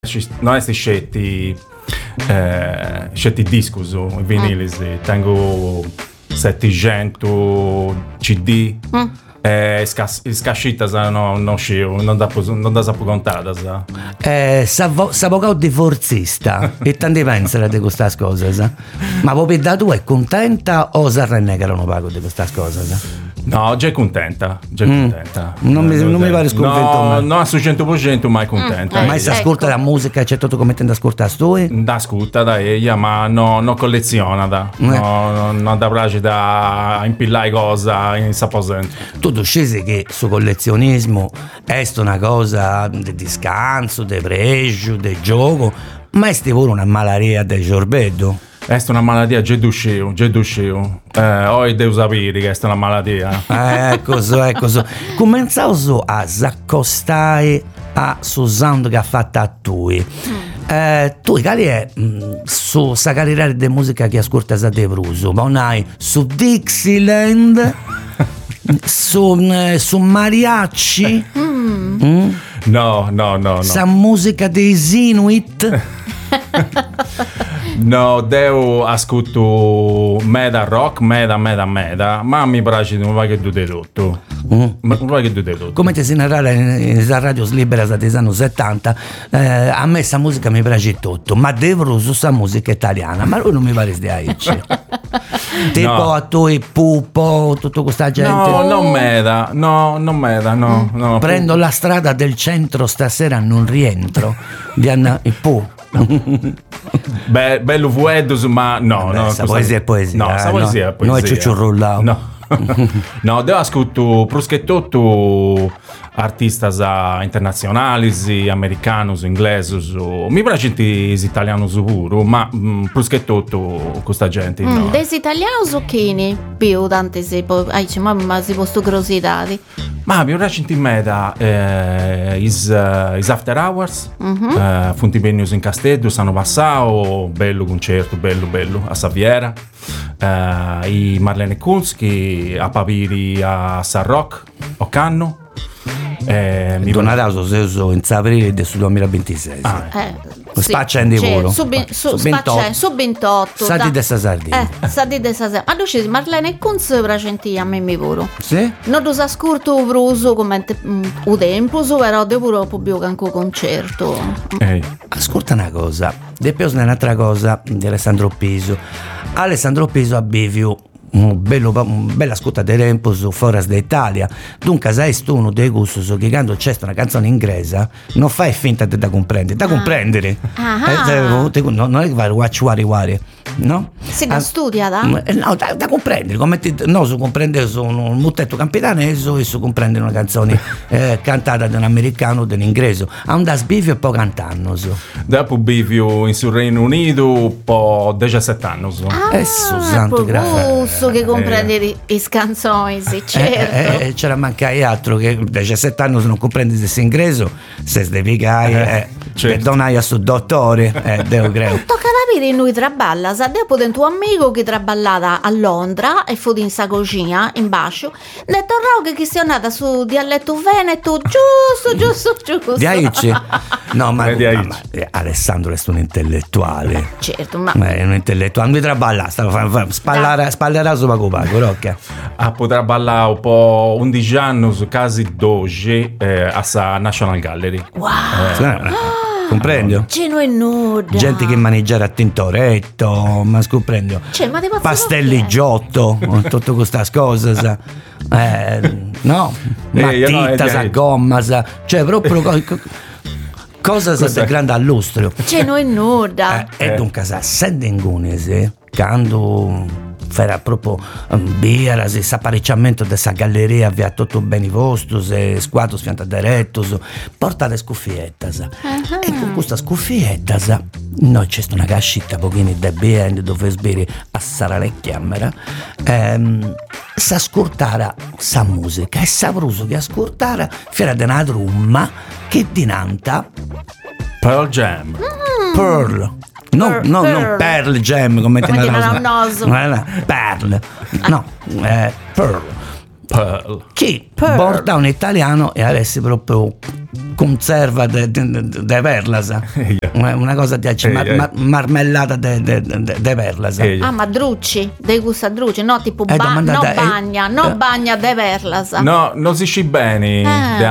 non è scetti discos, vinili, tengo 700 CD. Scascitas non scio, non da sapu contadas. S'avvocato divorzista e tanti pensano di queste cose, ma voi da tu è contenta o s'arrennega non pago di queste cose? No, già è contenta. Non mi pare sconfitto. No, su 100% mai contenta. Ma se ascolta la musica, c'è tutto come te da ascoltare tu? Da ascolta da ella, ma non colleziona non da piace da impillare cosa in saposento. Tu scesi che su collezionismo è una cosa di scanso, di pregio, di gioco, ma è pure una malaria del cervello. È una malattia, già dusciu. Oi devo sapere che è una malattia. Ecco. Cominciamo a s'accostare a su sound che ha fatto a tu. Tu, quali è su sa carriera di musica che ascolta a De Bruso? Ma hai su Dixieland, su mariachi? No. Sa musica dei Inuit? No, devo ascolto meda rock, meda, ma mi piace non va che dute tutto. Come ti si narrava in radio libera degli anni 70, a me sta musica mi piace tutto, ma devo usare sta musica italiana, ma lui non mi pare di aici. Tipo a tu e Pupo, tutta questa gente. No, non meda. Prendo la strada del centro stasera, non rientro. Di Anna e Pu. Bello vuedos, ma no. Sa poesia è poesia. No, sa poesia è poesia. No è ciucciurrullao. No, devo ascoltare pruschettotto artistas internazionali, americanos, inglesos. Mi piace gli italiani pure, ma pruschettotto questa gente. No. Desi italiani o chini? Più tante ma si posto curiosità. Ma mi piace in meda is After Hours, Funti Benius in Castello, Sanno Passao, bello concerto, bello, a Saviera, i Marlene Kulski, a Papiri a San Rock, a Canno. Mi Donatato seso in aprile del 2026. Spaccia in volo. Su 28. Sadi de Sardegna. Sadi de Sardegna. Ma tu Marlene Kunz presenti a me mi puro. Sì? Non lo ascolto bruso come un tempo, però devo pubblico anche un concerto. Ascolta una cosa, depois un'altra cosa di Alessandro Piso. Alessandro Piso a Bivio un bella ascolta di tempo su Foras d'Italia. Dunque se tu uno dei gusti che quando c'è una canzone inglese non fai finta da comprendere, da comprendere. Non è che vai wari, no? Si studia da? No, da comprendere, come su comprendere su un mutetto campidanese e su comprendere una canzone cantata da un americano o da un inglese. A un da sbivio e poi cantano. Dopo bivio in sul Regno Unito po' 17 anni. Santo grazie. Che comprende le canzoni, sì, certo. C'era mancare altro che 17 anni se non comprendi se inglese, se devi gai, certo. Donai a su dottore, devo credo. Tocca capire noi traballa, sa dopo del tuo amico che traballata a Londra e fu in sa cucina, in bascio, detto Rogue che sia andata su dialetto veneto, giusto. Di Aici? No, ma Alessandro è un intellettuale. Certo, ma è un intellettuale, non mi traballa, spallerà sopra copaco, rocca. Potrà ballare un po' 11 anni su casi doge a sa National Gallery. Wow. Comprendo? Ceno e nuda. Gente che maneggiare a tintoretto, ma comprendo. Pastelli giotto, tutto questa cosa, no? Matita, sa gomma, cioè proprio cosa sa grande all'ustrio. Ceno e nuda. E dunque sa Sendengunese, quando farà proprio birra, s'apparecciamento dessa galleria via tutto bene vostos e squadros fianta direttos, portate scuffiettas e con questa scuffiettas noi c'è una cascetta pochini da bere dove sbere a Sara le chiamera s'ascoltara sa musica e sapruso che ascoltara fiera di una trumma che dinanta Pearl Jam. Pearl. No, non Pearl Jam come te Pearl. No, Pearl. Chi porta un italiano e adesso proprio conserva de perlas, una cosa di marmellata de perlas. Ma drucci, dei gusta drucci, no tipo bagna de perlas. No, non si sci bene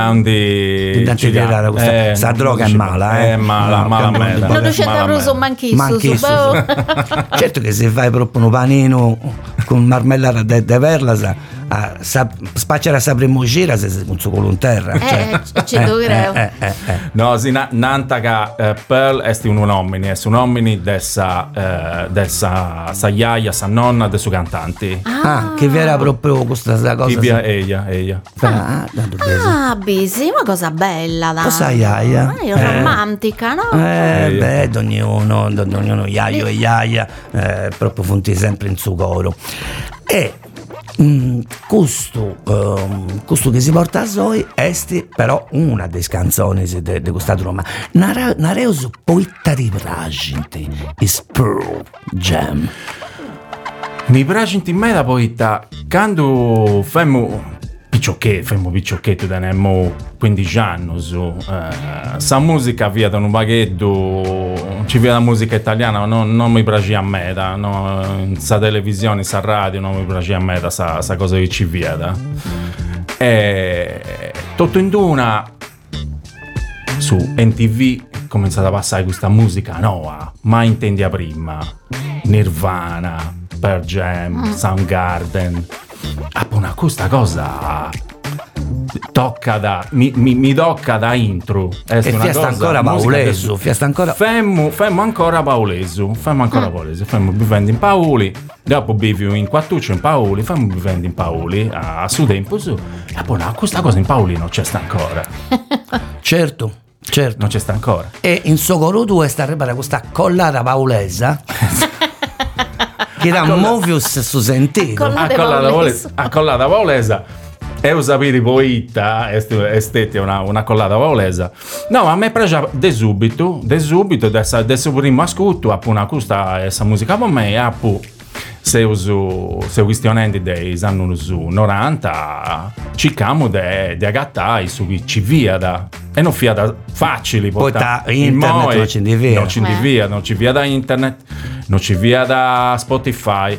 questa droga è mala, mala. Non c'è da ruso manchisso. Certo che se fai proprio un panino con marmellata de perlas, spacciare a sapere gira se con suo colonterra. Ci dovrei. No, si nantaca Pearl è un uomini, dessa sa iaia, sa nonna, de su cantanti. Che vera proprio questa cosa. Chi via eia. Bisi, ma cosa bella, dai. Cosa iaia? Romantica, no? Ognuno iaio e iaia, proprio funti sempre in suo coro. E questo che si porta a Zoi esti però una delle canzoni di questa Roma. Nareus poitta ripragenti is Pearl Jam. Mi piace me da poitta quando femmo picciocchetto tenemmo 15 anni sa musica via da un baghetto ci via la musica italiana non mi piace a me sa televisione sa radio non mi piace a me sa cosa che ci via e tutto in una su NTV cominciata a passare questa musica nuova mai intendi a prima Nirvana, Pearl Jam, Soundgarden. Questa cosa mi tocca da intro. E fiesta ancora Paulesu, Femmo ancora Paulesu, femmo vivendo in Paoli, dopo vivo in Quattuccio in Paoli, femmo vivendo in Paoli a suo tempo su. E poi questa cosa in Paoli non c'è sta ancora. Certo. Non c'è sta ancora. E in Sogoro 2 sta arrivando questa collata paulesa. Che da Movius su sentito. A collata paulesa. E usapiri poitta, esteti una collata paulesa. No, a me piace de subito, del primo ascolto, appunto, questa musica per me, appunto, se questionendi dei anni 90, cerchiamo di agattare su chi ci via da. E non fia da facili, poi da internet non ci via, non ci via da internet, non ci via da Spotify,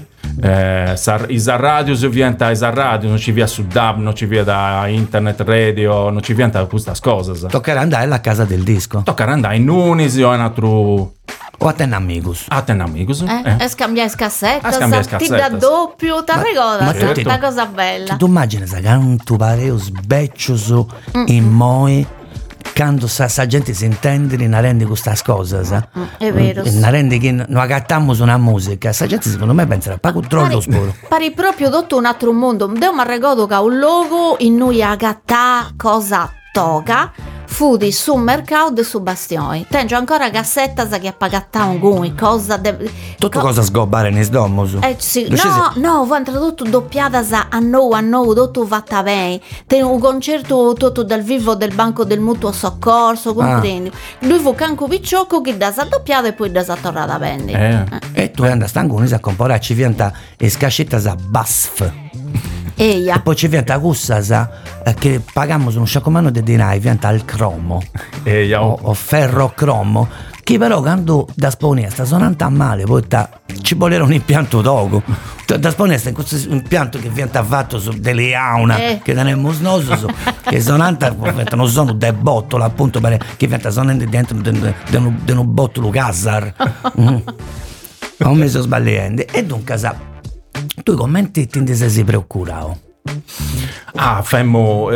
isa radio non ci via su DAB, non ci via da internet radio, non ci via da queste cose. Toccherà andare alla casa del disco. Toccherà andare in Unisi o in altro. O a Tenamigus. E scambiare cassette, ti da doppio, ti ricorda, una cosa bella. Tu immagini se canto pareo sbeccio in moi quando sa gente si intende non rende questa cosa, sa? È vero. Non rende che non agattiamo una musica, sa gente secondo me penserà pa controllo sporo. Pari proprio tutto un altro mondo. Devo mi ricordo che un logo in noi agattà cosa toga fu di su mercato e su bastioni. Tengo ancora cassetta che appagatta un gumi, cosa tutto cosa sgobbare ne sdommoso. Sì. No, fu introdotto doppiata a nuovo, tutto fatta bene. Tengo un concerto tutto dal vivo del Banco del Mutuo Soccorso, comprendi. Lui fu canco picciocco che da sa doppiata e poi da sa tornata bene. E tu andai stanco a comprare ci vienta e scascetta sa BASF. E poi ci viene la cussa che pagammo su un sciacomano di denari, viene al cromo o ferrocromo, che però quando da Sponia sta suonando a male, poi ci voleva un impianto dopo. Da Sponia sta in questo impianto che viene fatto su delle auna che tenemmo snoso, che suonando non sono dei bottoli appunto che viene suonando dentro di un bottolo Gazzar. Non mi sto sbagliando. E dunque tu commenti ti sei preoccupato? Femmo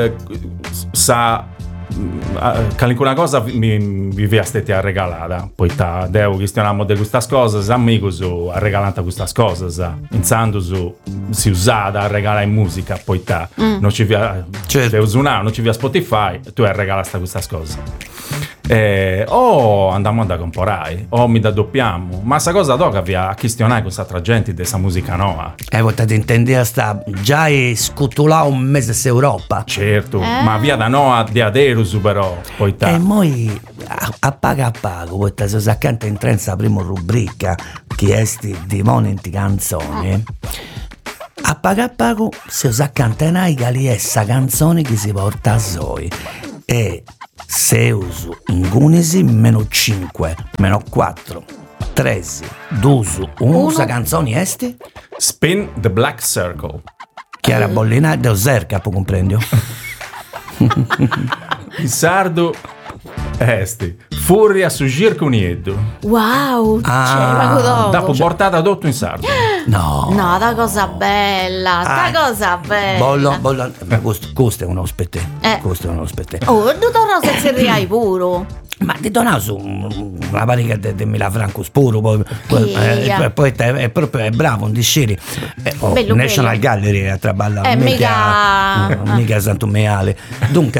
qualcuna cosa mi vi stati a regalare, poi devo questionare di queste cose, amigos a regalare queste cose, insando si usava a regalare in musica, poi non ci via non ci via Spotify, tu hai regalato queste cose. O andiamo a comprare o mi da doppiamo, ma sta cosa tocca via a questionare questa altra gente di questa musica nuova. Potete intendere sta già scuttolà un mese se Europa. Certo, ma via da no di aderus però poi e poi a pago poi se si accanta in trenza prima rubrica che esti di monenti canzoni. A pago se si accanta in aiga li essa canzoni che si porta a Zoi. E Seus ingunisi -5 -4 3 2 1. Sa canzone esti? Spin the Black Circle. Chiara Bollina de Oserca, può comprendio? In sardo esti Furia su Gircunieddu. Wow, Dopo portata tutto in sardo. No. No, da cosa bella, da cosa bella. Bollo, questo è un ospite. Questo è un ospite. Oh, tu torna se ti riai pure. Ma ti dona su una parica di 1000 franco spuro, poi è proprio bravo, un disciri. Bello, National bello. Gallery a traballa, mica Santo Meale. Dunque,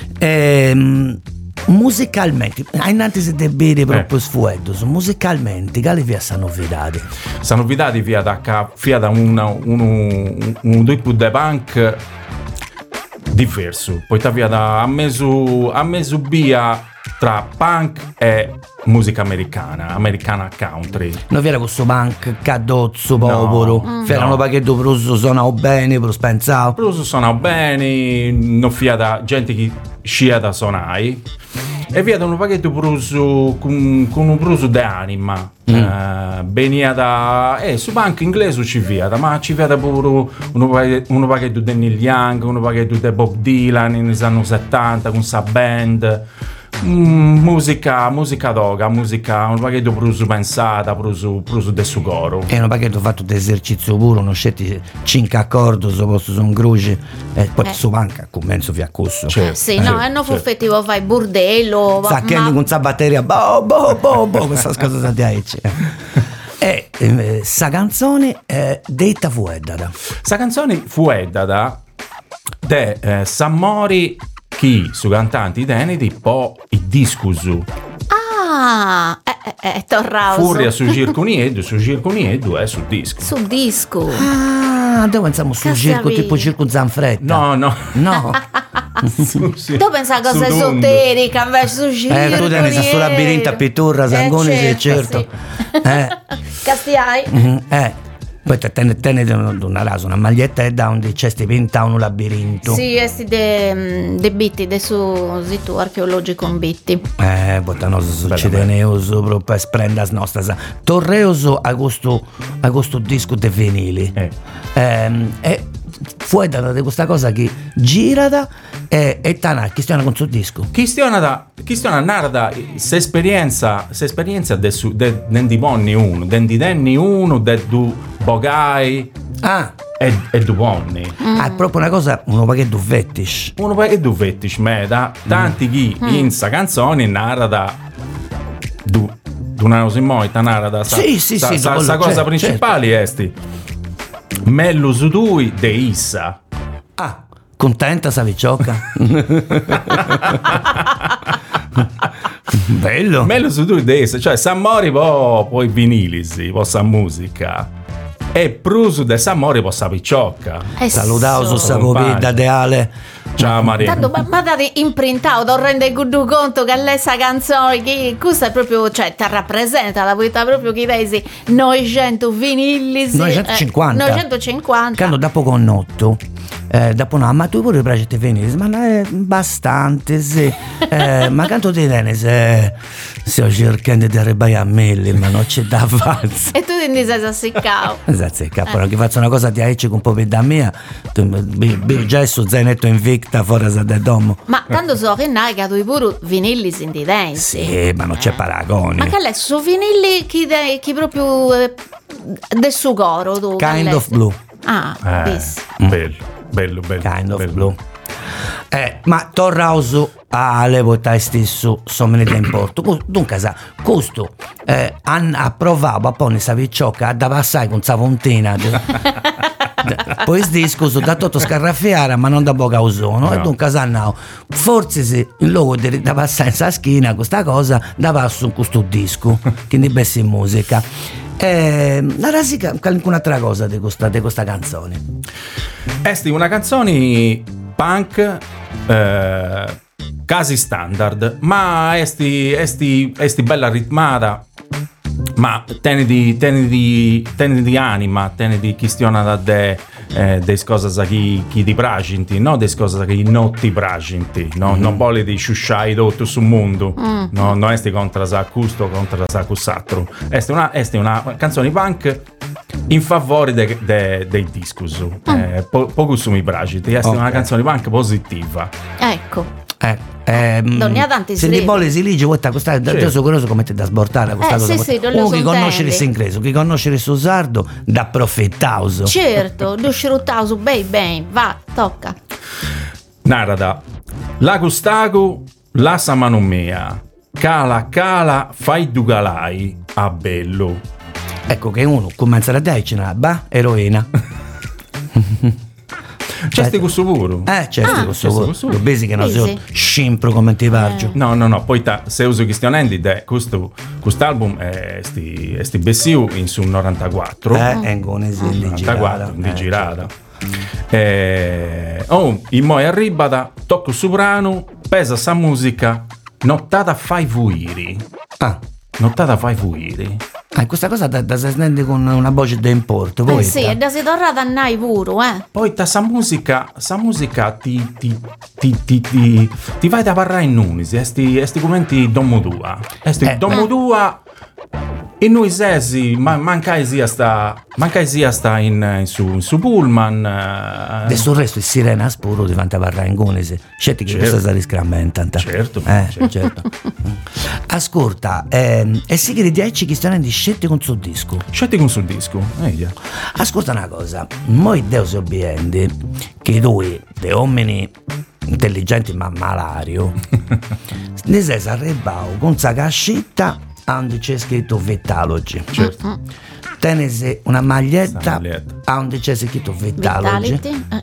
musicalmente, innanzi se debiti proprio sfuetos, musicalmente, quali via sono novità? Sono novità via da un tipo di punk diverso, poi via da a mezzo via tra punk e musica americana country. Non era questo punk cadozzo povero, erano pacchetto pruso suonavo bene, per spensavo. Pruso suonavo bene, non via da gente che scia da suonai. E via da un pacchetto pruso con un pruso di anima. Venia da su punk inglese ci via, ma ci via da pure uno pacchetto di Neil Young, uno pacchetto di Bob Dylan negli anni 70 con sa band. Musica doga, un pacchetto pruso pensata, pruso del sugoro. È un pacchetto fatto di esercizio puro, non scetti 5 accordi, posto su un gruce e poi su panca commenso via cusso. Sì, no, non fu effettivo fai bordello. Sacchendo con sa batteria, questa cosa di aici. E sa canzone detta fu eddata. Sa canzone fu eddata de Sammori chi su cantanti teneti po' i discusu. Torrauso. Furia su Gircunieddu è sul disco. Sul disco. Noi pensiamo sul circo tipo circo Zanfretta. No. Tu pensi a cosa esoterica invece su circo. Tu devi sul labirinto a pittura, Sangoni, certo. Castiai. Poi tenete una rasa, una maglietta e da un cesti pinta un labirinto. Sì, esti de bitti, de su sito archeologico con bitti. Botano succede neuso proprio per sprendas nostras. Torreoso a questo disco de vinili. Fu data di questa cosa che girata e tana chistiona con suo disco. Chistiona narda se esperienza dendi bonni uno, dendi uno, de du bogai e du bonni. È proprio una cosa, uno pacchetto fetish. Uno pacchetto fetish, meda, tanti chi in sa canzone narda du una cosa moita narda sa cosa principale esti. Mello su tui de issa. Contenta sa vicioca. Bello. Mello su tui de issa, cioè Sammori poi vinilisi, po' sa musica. E prusu de Sammori po' sa vicioca. Salutao su sa copida de Ale. Ciao Maria. Tanto ma date imprintato, non rende conto che lei sa canzone che questa è proprio, cioè ti rappresenta la vita proprio che vedi 900 vinili 950 quando dopo connotto dopo no, ma tu pure piace te vinili ma non è bastante sì ma canto ti tieni se sto cercando di arrivare a mille ma non c'è da fare e tu ti sei assiccato però che faccio una cosa di aici con un po' da mia già su zainetto invicta fuori da domo ma quando so che nai che tu pure vinili si intensi sì ma non c'è paragone ma che lei su vinili chi proprio del sugoro tu Kind of Blue bello Kind of Blue ma torrauso alle volte stesso sono da importo dunque questo approvavo poi sa vicioca da passare con sa fontina poi il disco da tutto scarraffiare ma non da poca usono e dunque sanno forse se in luogo di da passare in sa schina questa cosa da passo in questo disco che ne bessi in musica la rasica qualcuna altra cosa di questa canzone esti una canzone punk quasi standard ma esti bella ritmata ma tieni di anima tieni di chistiona da des cose chi ti praginti, no des cose che non ti praginti, no? Non vuole di sciusciare tutto sul mondo, no? Non esti contro sa custo, contro sa cussatro. Este una canzone punk in favore dei discos. Poco su mi pragiti, è una canzone punk positiva. Ecco. Donne tanti se di bolle si legge questa adesso curioso come te da sbortare questa cosa. Sì, chi conosce l'inglese, chi conosce il sardo da profettauso. Certo, do sciruttauso ben, va, tocca. Narada. La gustago la mano mia. Cala fai dugalai a bello. Ecco che uno comincia a dire eroina. C'è questo puro. C'è questo puro. Lo basi che non sia scimpro come ti vargio. No, poi se uso questionendi questo album è sti bessiu in su 94. È di girata. In moi arribada, tocco soprano, pesa sa musica, nottata fai vuiri. Nottata fai vuiri. Questa cosa da si sente con una voce da importo. Sì, e da si torna da nai puro, Poi sa musica ti vai da parlare in unisi, esti commenti domo tua. Domo tua e noi sesi manca sia sta in su pullman. Adesso il resto è sirena spuro diventa parlare in gonese. Scetti che questa si riscramentanta. Certo. Ascolta, e si che dieci che stanno di scetti con sul disco. Ascolta una cosa, moi deus obbiendi che due de uomini intelligenti ma malario ne sei arrebao con sa cascetta onde c'è scritto Vitalogy. Certo. Tenesi una maglietta onde c'è scritto Vitalogy.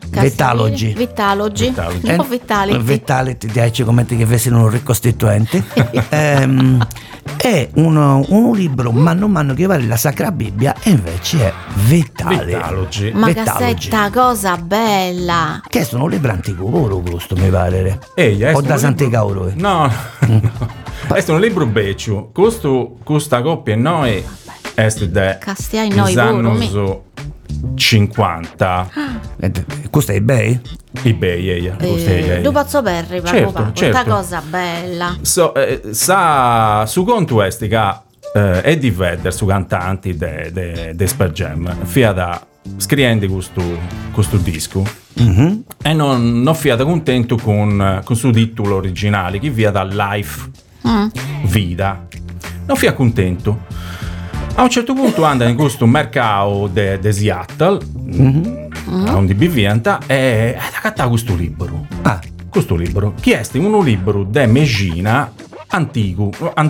No, Vitality, dice come che fossero un ricostituente. È un libro mano che vale la Sacra Bibbia e invece è Vitalogy. Ma cassetta cosa bella. Che sono un libro antico, oro questo mi pare. O da Sant'Egauro. No. Questo è un libro beccio. Questa coppia e noi est de noi anni 50. Questo è eBay? eBay. Tu pazzo perri, certo. Questa cosa bella. Su conto esti che Eddie Vedder, su cantanti de Space Jam, fia da scriendo questo disco e non fia da contento con suo titolo originale che via da Life Vida. Non fia contento. A un certo punto anda in questo mercato de Seattle, onde vivienta, e ha cattato questo libro. Questo libro, che è un libro de Megina antico,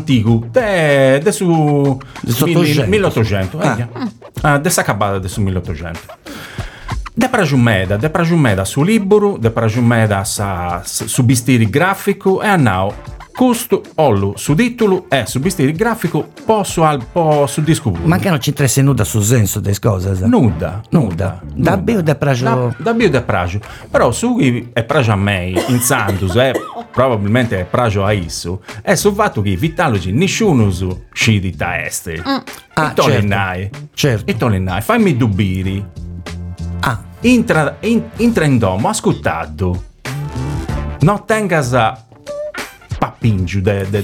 de su 1800, de s'accabata de su 1800. De pragiumeda su libro, de pragiumeda su bistiri grafico e annao. Questo ollo su titolo e su bistiri grafico su disco puro. Ma che non ci interessa nuda sul senso delle cose? Nuda. Da bio de pragio. Da bio de pragio. Però su chi è pragio a me, in Santus, probabilmente è pragio a isso, è sul fatto che Vitalogy nessuno su scidi da este. E tolinai. Certo. E tolinai. Fammi dubiri. Entra in domo, ascoltato. Non tengas pappingiu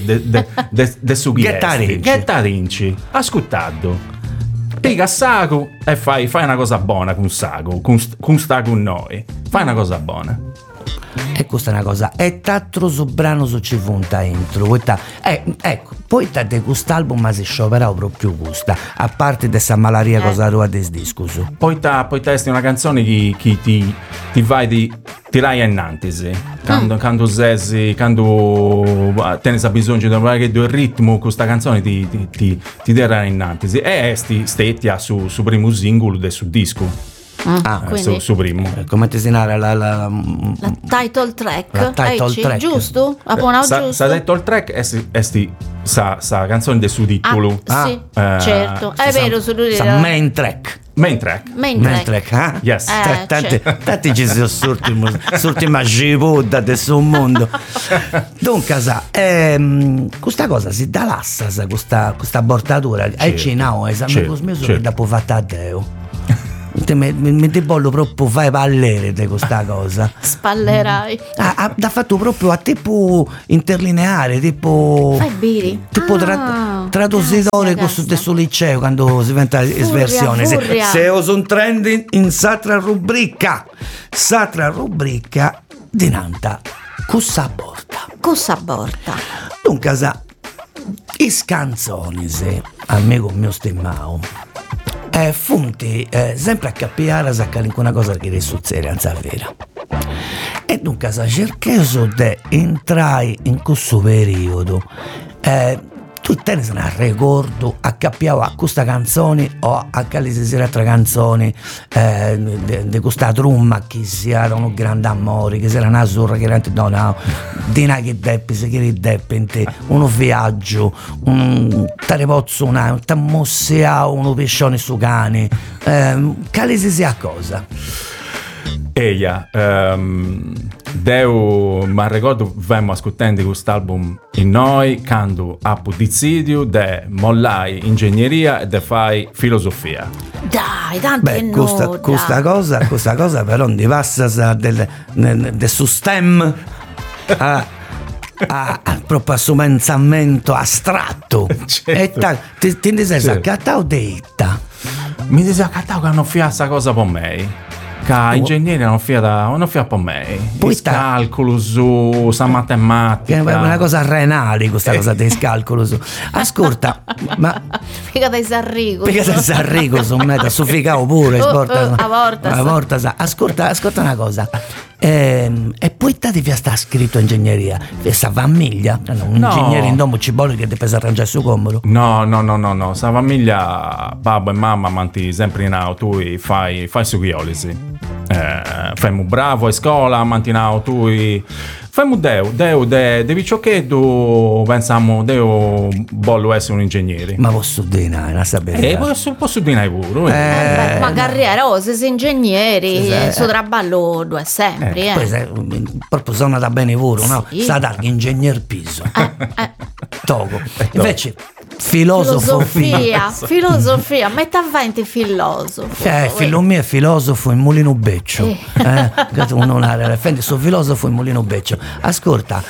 de su Ghettarinci. Ascoltato. Piga saco e fai una cosa buona con saco, con sta con noi. Fai una cosa buona. E questa è una cosa. E t'altro sobrano ci funta entro. Ecco, poi te quest'album ma si scioperà proprio gusta. A parte dessa malaria cosa roba des discusso. Poi testi una canzone che ti vai di tirai innantisi. Quando sesi, quando tenes bisogno di un due ritmo, questa canzone ti tirai innantisi. E esti stetti su primo singolo del su disco. Su primo. Come ti si narra la title track? La title track. Giusto? Sa title track è sa canzone del suo titolo. Sì, certo. È vero, sa main track. Main track, yes. Tanti ci sono sorti maggibuda del suo mondo. Dunque, questa cosa si dà l'assa, questa bordatura. E ci no, esame cosmeso che dopo fatta a Deo. mi debollo proprio fai pallere di questa cosa. Spallerai. Ha fatto proprio a tipo interlineare, tipo Fai biri. tipo traduttore questo liceo quando si inventa sversione. Furria. Se io sono trend in satra rubrica di Nanta cussa borta. Dunque i scanzoni a me con mio stimmao funti sempre a capire a una cosa che succede anzi vera. E dunque cercato di entrare in questo periodo tu te ne sei ricordo a cappiavo a questa canzone o a qualsiasi altra canzone di questa trumma che sia un grande amore, che sia una sorra che era no di una che deppi se che deppi uno viaggio un tarepozzo un tamossea uno pescione su cane qualsiasi cosa. Eia, Deu, ma ricordo, vemmo ascoltando quest'album in noi, quando a Pudizidio, de mollai ingegneria e de fai filosofia. Dai, tante questa cosa però non passa del su STEM proprio a suo pensamento astratto. Certo. E ti sei Certo. accattato detta. Mi dice accattato che non fia questa cosa per me. Che ingegneria non fia per me. Poi Il calcolo su sa matematica. È una cosa renale questa cosa del calcolo su. Ascolta, ma Mica dai Sarrigo. perché sei Sarrigo su meta su ficao pure a volta ascolta una cosa. E poi ti via sta scritto ingegneria questa famiglia un ingegnere in domo ci vuole che deve arrangiare il suo comodo. No, sa famiglia babbo e mamma manti sempre in auto, tu fai su chiolisi. Fai bravo a scuola, mantinao tu fai deu devi ciò che tu pensiamo deu bollo essere un ingegnere. Ma posso dire una sapere Posso dire pure. Ma carriera, se sei ingegneri, Sì. il suo traballo lo è sempre. poi proprio sono da bene pure no? Sì. Sta da ingegner piso togo invece Filosofia, metta avanti filosofo. figlio mio è filosofo in Mulino Beccio suo filosofo in Mulino Beccio ascolta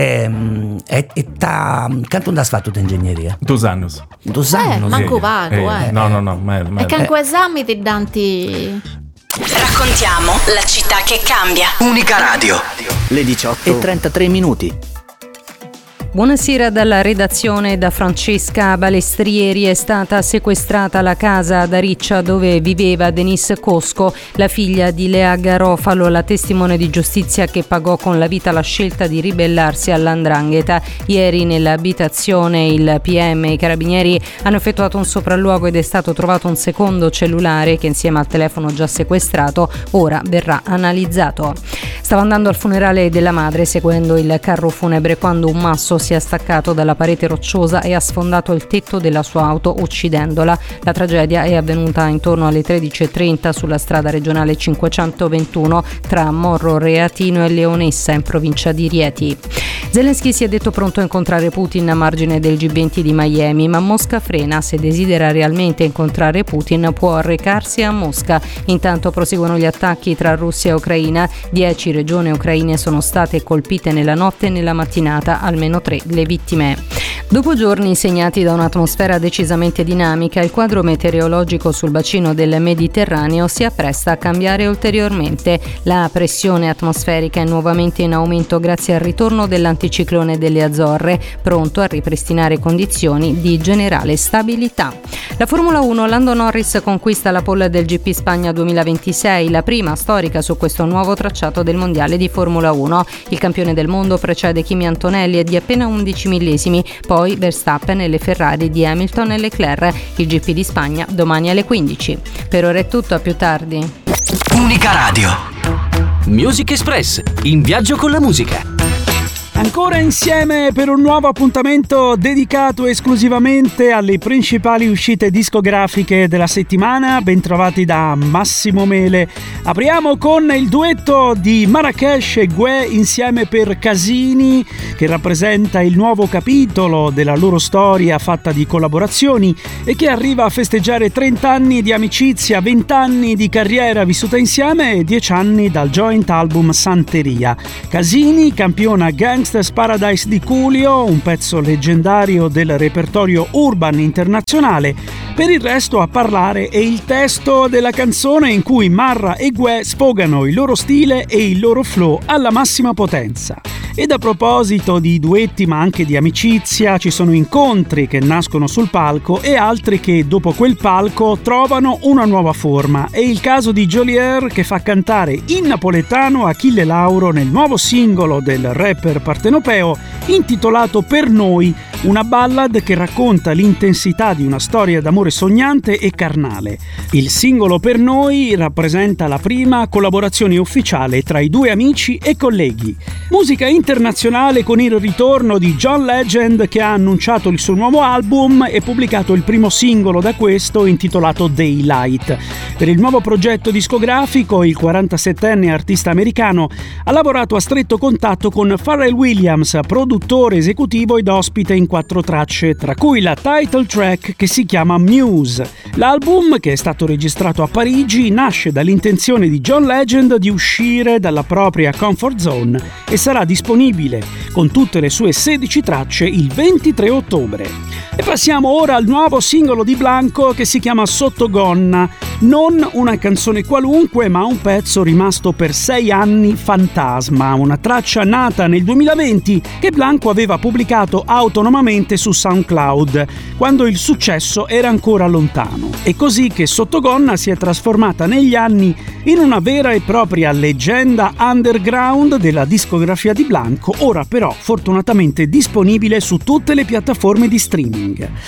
quanto non hai fatto di ingegneria? 2 anni. 2 anni manco pago, No. E che anche esami ti danti. Raccontiamo la città che cambia. Unica Radio. Le 18:33. Buonasera dalla redazione. Da Francesca Balestrieri è stata sequestrata la casa ad Ariccia dove viveva Denise Cosco, la figlia di Lea Garofalo, la testimone di giustizia che pagò con la vita la scelta di ribellarsi all''ndrangheta. Ieri nell'abitazione il PM e i carabinieri hanno effettuato un sopralluogo ed è stato trovato un secondo cellulare che insieme al telefono già sequestrato ora verrà analizzato. Stava andando al funerale della madre seguendo il carro funebre quando un masso si è staccato dalla parete rocciosa e ha sfondato il tetto della sua auto uccidendola. La tragedia è avvenuta intorno alle 13:30 sulla strada regionale 521 tra Morro Reatino e Leonessa in provincia di Rieti. Zelensky si è detto pronto a incontrare Putin a margine del G20 di Miami, ma Mosca frena. Se desidera realmente incontrare Putin può recarsi a Mosca. Intanto proseguono gli attacchi tra Russia e Ucraina. 10 regioni ucraine sono state colpite nella notte e nella mattinata, almeno 3 le vittime. Dopo giorni segnati da un'atmosfera decisamente dinamica, il quadro meteorologico sul bacino del Mediterraneo si appresta a cambiare ulteriormente. La pressione atmosferica è nuovamente in aumento grazie al ritorno dell'anticiclone delle Azzorre, pronto a ripristinare condizioni di generale stabilità. La Formula 1, Lando Norris conquista la pole del GP Spagna 2026, la prima storica su questo nuovo tracciato del mondiale di Formula 1. Il campione del mondo precede Kimi Antonelli e di appena 11 millesimi, poi Verstappen e le Ferrari di Hamilton e Leclerc. Il GP di Spagna domani alle 15. Per ora è tutto, a più tardi. Unica Radio. Music Express, in viaggio con la musica. Ancora insieme per un nuovo appuntamento dedicato esclusivamente alle principali uscite discografiche della settimana. Bentrovati da Massimo Mele. Apriamo con il duetto di Marracash e Guè insieme per Casini, che rappresenta il nuovo capitolo della loro storia fatta di collaborazioni e che arriva a festeggiare 30 anni di amicizia, 20 anni di carriera vissuta insieme e 10 anni dal joint album Santeria. Casini campiona Gangsta's Paradise di Coolio, un pezzo leggendario del repertorio urban internazionale. Per il resto a parlare è il testo della canzone in cui Marra e Guè sfogano il loro stile e il loro flow alla massima potenza. Ed a proposito di duetti ma anche di amicizia, ci sono incontri che nascono sul palco e altri che dopo quel palco trovano una nuova forma. È il caso di Geolier, che fa cantare in napoletano Achille Lauro nel nuovo singolo del rapper partenopeo intitolato Per Noi, una ballad che racconta l'intensità di una storia d'amore sognante e carnale. Il singolo Per Noi rappresenta la prima collaborazione ufficiale tra i due amici e colleghi. Musica internazionale con il ritorno di John Legend, che ha annunciato il suo nuovo album e pubblicato il primo singolo da questo intitolato Daylight. Per il nuovo progetto discografico il 47enne artista americano ha lavorato a stretto contatto con Pharrell Williams, produttore esecutivo ed ospite in 4 tracce, tra cui la title track che si chiama Muse. L'album, che è stato registrato a Parigi, nasce dall'intenzione di John Legend di uscire dalla propria comfort zone e sarà disponibile con tutte le sue 16 tracce il 23 ottobre. E passiamo ora al nuovo singolo di Blanco, che si chiama Sottogonna. Non una canzone qualunque, ma un pezzo rimasto per 6 anni fantasma, una traccia nata nel 2020 che Blanco aveva pubblicato autonomamente su SoundCloud, quando il successo era ancora lontano. È così che Sottogonna si è trasformata negli anni in una vera e propria leggenda underground della discografia di Blanco, ora però fortunatamente disponibile su tutte le piattaforme di streaming.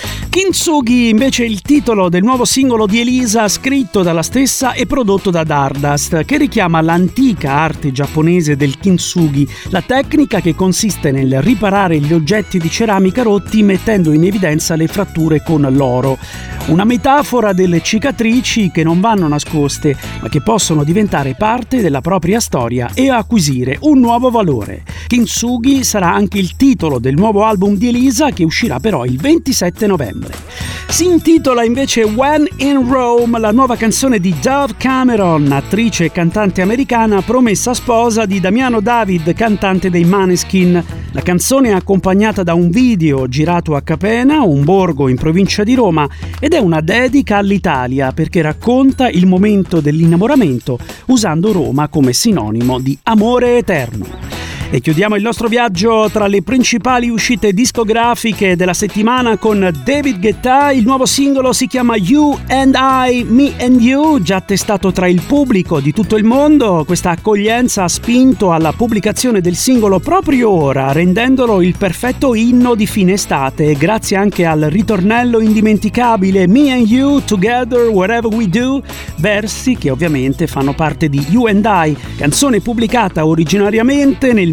Kintsugi invece è il titolo del nuovo singolo di Elisa, scritto dalla stessa e prodotto da Dardust, che richiama l'antica arte giapponese del kintsugi, la tecnica che consiste nel riparare gli oggetti di ceramica rotti mettendo in evidenza le fratture con l'oro. Una metafora delle cicatrici che non vanno nascoste, ma che possono diventare parte della propria storia e acquisire un nuovo valore. Kintsugi sarà anche il titolo del nuovo album di Elisa, che uscirà però il 27 novembre. Si intitola invece When in Rome, la nuova canzone di Dove Cameron, attrice e cantante americana, promessa sposa di Damiano David, cantante dei Maneskin. La canzone è accompagnata da un video girato a Capena, un borgo in provincia di Roma, ed è una dedica all'Italia perché racconta il momento dell'innamoramento usando Roma come sinonimo di amore eterno. E chiudiamo il nostro viaggio tra le principali uscite discografiche della settimana con David Guetta. Il nuovo singolo si chiama You and I, Me and You, già testato tra il pubblico di tutto il mondo. Questa accoglienza ha spinto alla pubblicazione del singolo proprio ora, rendendolo il perfetto inno di fine estate, grazie anche al ritornello indimenticabile Me and You, Together, Whatever We Do, versi che ovviamente fanno parte di You and I, canzone pubblicata originariamente nel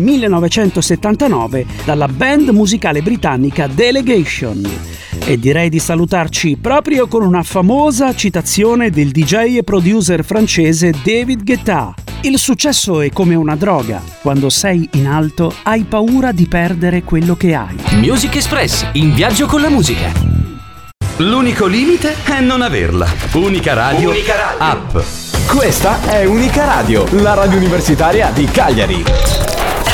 1979 dalla band musicale britannica Delegation. E direi di salutarci proprio con una famosa citazione del DJ e producer francese David Guetta. Il successo è come una droga. Quando sei in alto hai paura di perdere quello che hai. Music Express, in viaggio con la musica. L'unico limite è non averla. Unica Radio, app. Questa è Unica Radio, la radio universitaria di Cagliari.